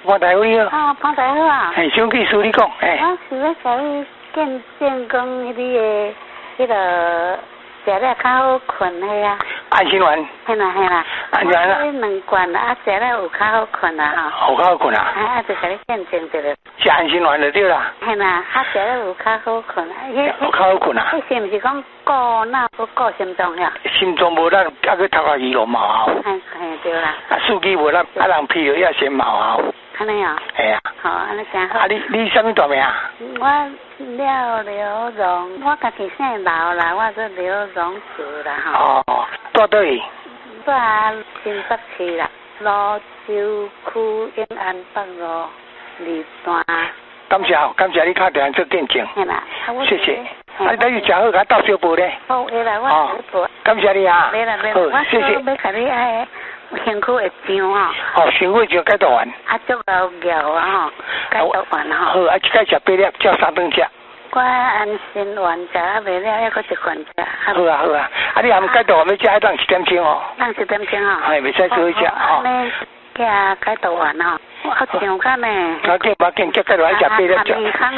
潘大夫你好。 啊，潘大夫啊。 小技师你讲， 我是要甲你建工你的迄个食了较好困的啊。 安心丸。 嘿啦。 安心丸啊。 我2罐啊，食了有较好困啊吼。有较好困啊。 就甲你见证着了。 食安心丸就对啦。 嘿啦，食了有较好困啊。 有较好困啊。 迄是毋是讲顾脑不顾心脏呀？ 心脏无力，啊去头壳鱼落毛效。 嘿对啦。 司机无力，人疲劳也先毛效。 安尼哦。 系啊。 好，安尼真好。 你什么大名啊？ 我廖刘荣，我家己姓刘啦，我做刘荣子啦吼。 哦，住倒位？ 住新北市啦，罗州区永安北路2段。 感谢你打电话做见证。 嘿啦， 谢谢。等于食好，甲倒小杯咧。 好，会啦，我做。 感谢你啊。 没啦， 好，谢谢。 要甲你爱辛苦会上吼。 哦，辛苦就解毒丸。 足够够啊吼，解毒丸吼。 好，一解食8粒，照3顿食。 我安心丸食袂了，还佫1罐食。 好啊，你含解毒丸要食要当7点钟哦。 当7点钟哦。 袂使早食哦。 加解毒丸哦，我上干呢。 我见解毒丸食8粒照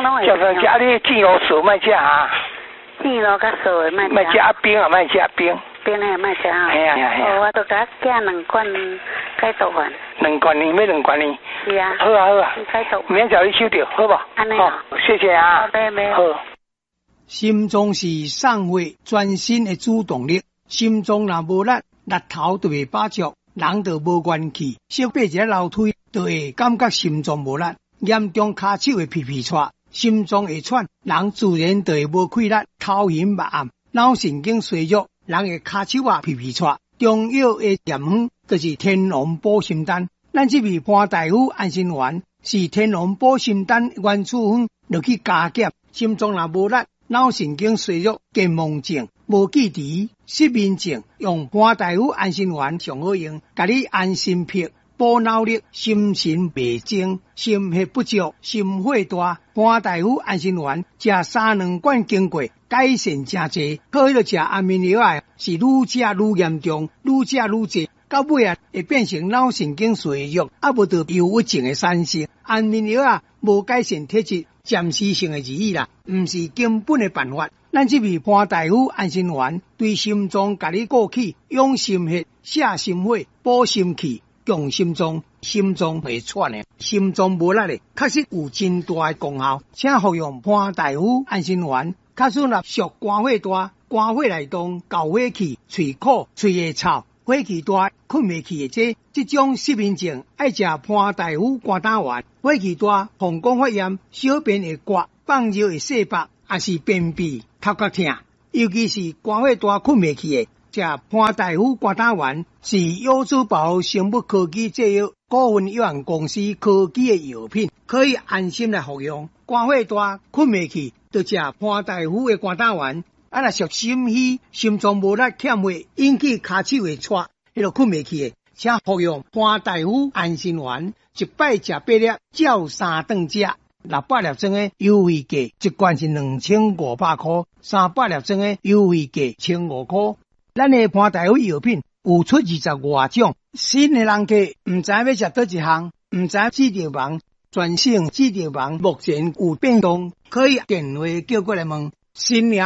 3食，你煎卤素莫食啊。 煎卤甲素的莫食。 莫食冰啊，莫食冰。 冰的莫食啊。 系啊。 我都甲加2罐解毒丸。 2罐呢？要2罐呢？ 是啊。 好啊。 解毒。 明早你收到，好不？ 安尼。 谢谢啊。好。 心脏是送血全身的主动力，心脏若无力，力头就袂把足。人就无元气，小爬一下楼梯就会感觉心脏无力，严重骹手会皮喘，心脏会喘，人自然就会无气力，头晕目暗，脑神经衰弱，人会骹手皮喘。中药的验方就是天龙补心丹，咱这味潘大夫安心丸是天龙补心丹原处方，落去加减，心脏若无力，脑神经衰弱、健忘症、无记忆、失眠症，用潘大夫安心丸上好用，甲你安心片、补脑力、心神袂静、心血不足、心火大。潘大夫安心丸食3-2罐经过，改善真济。靠迄个食安眠药啊，是愈食愈严重，愈食愈济。到尾啊，会变成脑神经衰弱，无得忧郁症的产生。安眠药啊，无改善体质，暂时性的而已啦，毋是根本的办法。咱这味潘大夫安心丸对心脏甲你顾气、养心血、泻心火、补心气、强心脏，心脏袂喘的，心脏无力的，确实有真大的功效。请服用潘大夫安心丸，假使若属肝火大、肝火内动、搞火气、喙苦、喙会臭。火气大、困袂去的这种失眠症，爱食潘大夫肝胆丸。火气大、膀胱发炎、小便会刮、放尿会细白，也是便秘、头壳痛，尤其是肝火大、困袂去的，食潘大夫肝胆丸是优质保生物科技制药股份有限公司科技的药品，可以安心来服用。肝火大、困袂去，就食潘大夫的肝胆丸。若属心虚、心脏无力、欠血，引起骹手会喘，迄个困袂去的，请服用潘大夫安心丸，一摆食8粒，照3顿食。600粒装的优惠价，一罐是2500块，300粒装的优惠价1500块。咱的潘大夫药品有出20外种，新的人客唔知要食倒一项，唔知指定网，全省指定网目前有变动，可以电话叫过来问。新营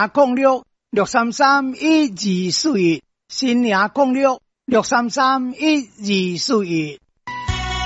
0663312241，新营0663312241。